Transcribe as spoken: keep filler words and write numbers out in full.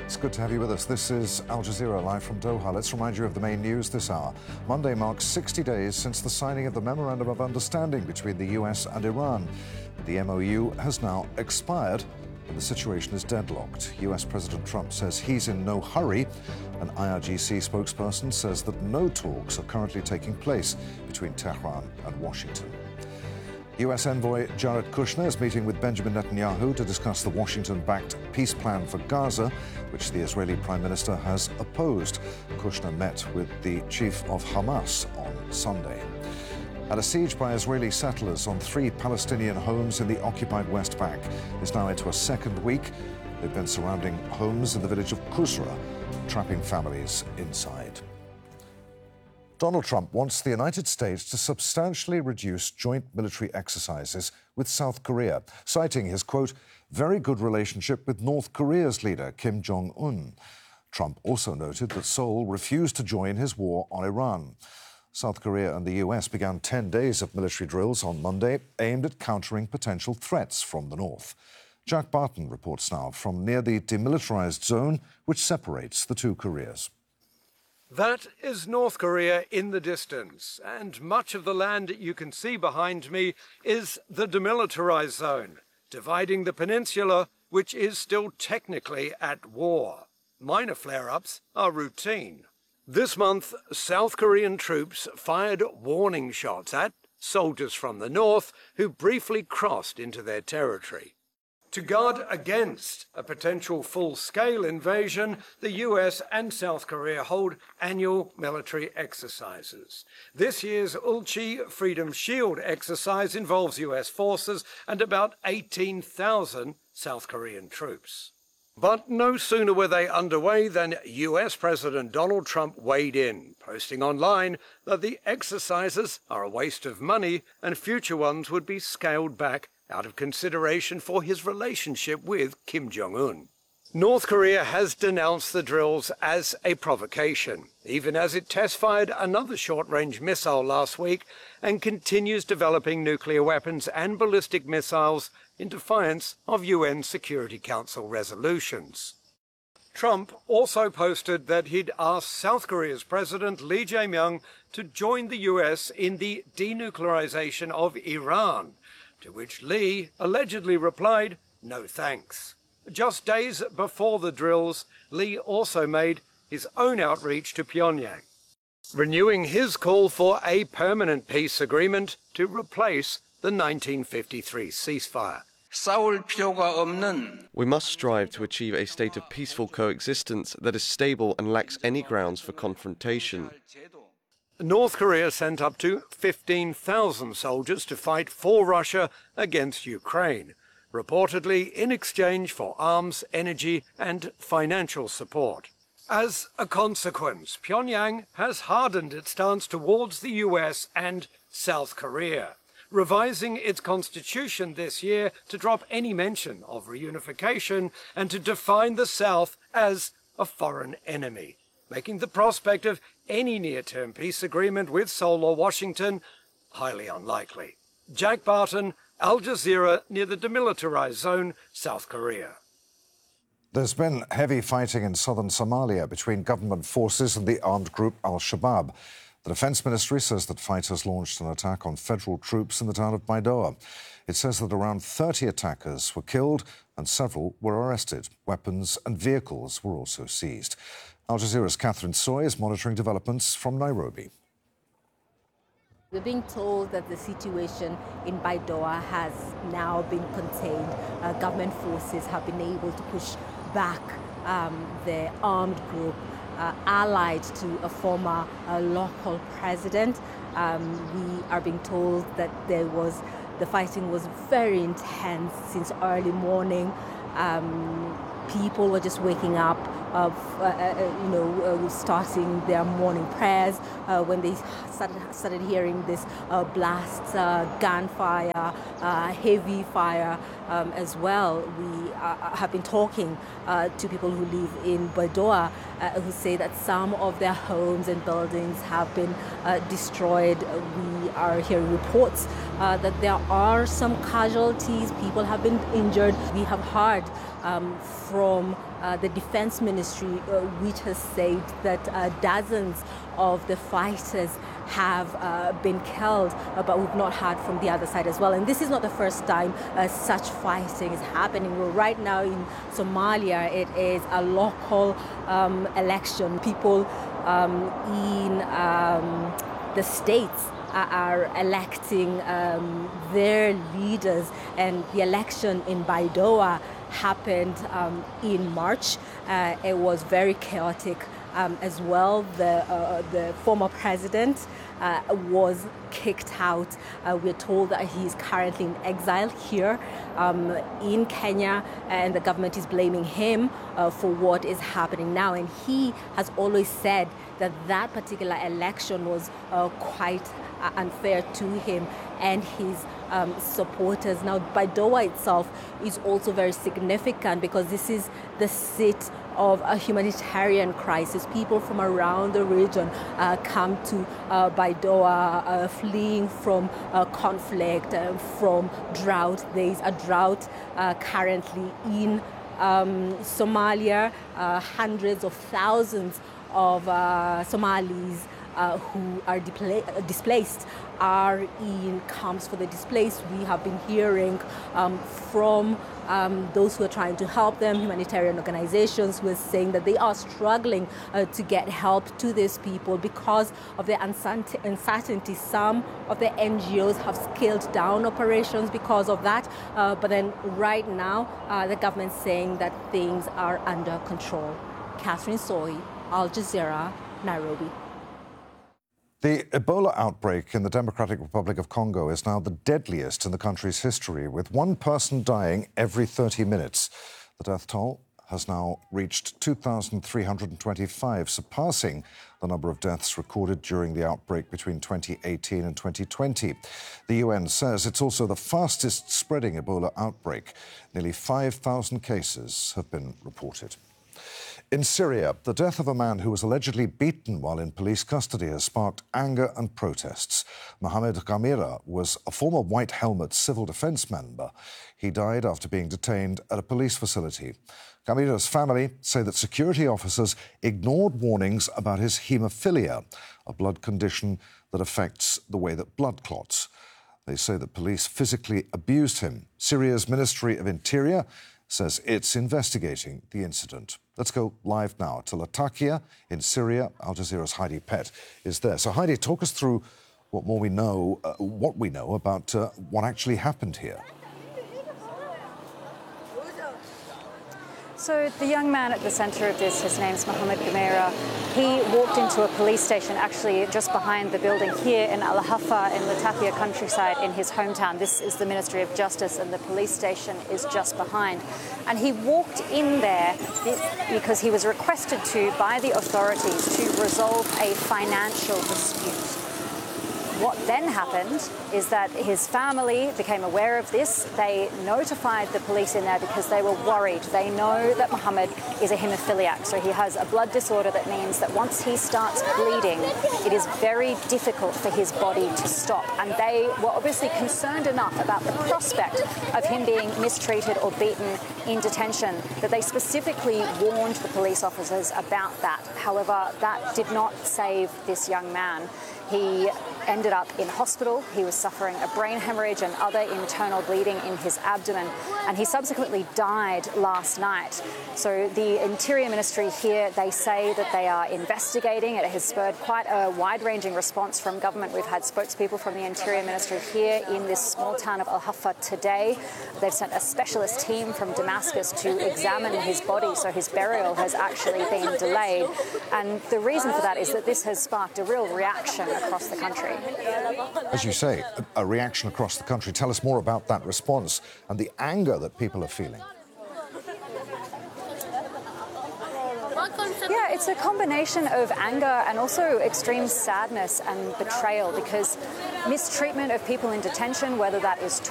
It's good to have you with us. This is Al Jazeera live from Doha. Let's remind you of the main news this hour. Monday marks sixty days since the signing of the Memorandum of Understanding between the U S and Iran. The M O U has now expired and the situation is deadlocked. U S President Trump says he's in no hurry. An I R G C spokesperson says that no talks are currently taking place between Tehran and Washington. U S envoy Jared Kushner is meeting with Benjamin Netanyahu to discuss the Washington-backed peace plan for Gaza, which the Israeli Prime Minister has opposed. Kushner met with the chief of Hamas on Sunday. And a siege by Israeli settlers on three Palestinian homes in the occupied West Bank is now into a second week. They've been surrounding homes in the village of Qusra, trapping families inside. Donald Trump wants the United States to substantially reduce joint military exercises with South Korea, citing his, quote, very good relationship with North Korea's leader, Kim Jong-un. Trump also noted that Seoul refused to join his war on Iran. South Korea and the U S began ten days of military drills on Monday, aimed at countering potential threats from the north. Jack Barton reports now from near the demilitarized zone which separates the two Koreas. That is North Korea in the distance, and much of the land you can see behind me is the demilitarized zone, dividing the peninsula, which is still technically at war. Minor flare-ups are routine. This month, South Korean troops fired warning shots at soldiers from the north who briefly crossed into their territory. To guard against a potential full-scale invasion, the U S and South Korea hold annual military exercises. This year's Ulchi Freedom Shield exercise involves U S forces and about eighteen thousand South Korean troops. But no sooner were they underway than U S President Donald Trump weighed in, posting online that the exercises are a waste of money and future ones would be scaled back out of consideration for his relationship with Kim Jong-un. North Korea has denounced the drills as a provocation, even as it test-fired another short-range missile last week and continues developing nuclear weapons and ballistic missiles in defiance of U N Security Council resolutions. Trump also posted that he'd asked South Korea's President Lee Jae-myung to join the U S in the denuclearization of Iran, to which Lee allegedly replied, no thanks. Just days before the drills, Lee also made his own outreach to Pyongyang, renewing his call for a permanent peace agreement to replace the nineteen fifty-three ceasefire. We must strive to achieve a state of peaceful coexistence that is stable and lacks any grounds for confrontation. North Korea sent up to fifteen thousand soldiers to fight for Russia against Ukraine, reportedly in exchange for arms, energy, and financial support. As a consequence, Pyongyang has hardened its stance towards the U S and South Korea, revising its constitution this year to drop any mention of reunification and to define the South as a foreign enemy, making the prospect of any near-term peace agreement with Seoul or Washington highly unlikely. Jack Barton, Al Jazeera, near the demilitarized zone, South Korea. There's been heavy fighting in southern Somalia between government forces and the armed group Al-Shabaab. The Defense Ministry says that fighters launched an attack on federal troops in the town of Baidoa. It says that around thirty attackers were killed and several were arrested. Weapons and vehicles were also seized. Al Jazeera's Catherine Soy is monitoring developments from Nairobi. We're being told that the situation in Baidoa has now been contained. Uh, government forces have been able to push back um, the armed group uh, allied to a former uh, local president. Um, we are being told that there was the fighting was very intense since early morning. Um, people were just waking up, uh, uh, you know, uh, starting their morning prayers uh, when they started, started hearing this uh, blasts, uh, gunfire, uh, heavy fire um, as well. We uh, have been talking uh, to people who live in Baidoa uh, who say that some of their homes and buildings have been uh, destroyed. We are hearing reports uh, that there are some casualties, people have been injured. We have heard um, from uh, the defense ministry ministry, uh, which has said that uh, dozens of the fighters have uh, been killed, uh, but we've not heard from the other side as well. And this is not the first time uh, such fighting is happening. Well, right now in Somalia, it is a local um, election. People um, in um, the states are electing um, their leaders, and the election in Baidoa happened um, in March. Uh, it was very chaotic um, as well. The, uh, the former president uh, was kicked out. Uh, we're told that he is currently in exile here um, in Kenya, and the government is blaming him uh, for what is happening now. And he has always said that that particular election was uh, quite uh, unfair to him and his um, supporters. Now, Baidoa itself is also very significant because this is the seat of a humanitarian crisis. People from around the region uh, come to uh, Baidoa uh, fleeing from uh, conflict, uh, from drought. There is a drought uh, currently in um, Somalia. Uh, hundreds of thousands of uh, Somalis uh, who are depla- displaced are in camps for the displaced. We have been hearing um, from um, those who are trying to help them, humanitarian organizations who are saying that they are struggling uh, to get help to these people because of the uncertainty. Some of the N G Os have scaled down operations because of that, uh, but then right now uh, the government's saying that things are under control. Catherine Soy, Al Jazeera, Nairobi. The Ebola outbreak in the Democratic Republic of Congo is now the deadliest in the country's history, with one person dying every thirty minutes. The death toll has now reached two thousand three hundred twenty-five, surpassing the number of deaths recorded during the outbreak between twenty eighteen and twenty twenty. The U N says it's also the fastest spreading Ebola outbreak. Nearly five thousand cases have been reported. In Syria, the death of a man who was allegedly beaten while in police custody has sparked anger and protests. Mohamed Ghamira was a former White Helmet civil defense member. He died after being detained at a police facility. Ghamira's family say that security officers ignored warnings about his haemophilia, a blood condition that affects the way that blood clots. They say that police physically abused him. Syria's Ministry of Interior says it's investigating the incident. Let's go live now to Latakia in Syria. Al Jazeera's Heidi Pett is there. So Heidi, talk us through what more we know, uh, what we know about uh, what actually happened here. So the young man at the centre of this, his name's Mohamed Ghamira. He walked into a police station actually just behind the building here in Al Hafa in Latakia countryside in his hometown. This is the Ministry of Justice and the police station is just behind. And he walked in there because he was requested to by the authorities to resolve a financial dispute. What then happened is that his family became aware of this. They notified the police in there because they were worried. They know that Mohammed is a haemophiliac, so he has a blood disorder that means that once he starts bleeding, it is very difficult for his body to stop. And they were obviously concerned enough about the prospect of him being mistreated or beaten in detention that they specifically warned the police officers about that. However, that did not save this young man. He ended up in hospital. He was suffering a brain hemorrhage and other internal bleeding in his abdomen, and he subsequently died last night. So the Interior Ministry here, they say that they are investigating. It has spurred quite a wide-ranging response from government. We've had spokespeople from the Interior Ministry here in this small town of Al Hafa today. They've sent a specialist team from Damascus to examine his body, so his burial has actually been delayed. And the reason for that is that this has sparked a real reaction across the country. As you say, a reaction across the country. Tell us more about that response and the anger that people are feeling. Yeah, it's a combination of anger and also extreme sadness and betrayal because mistreatment of people in detention, whether that is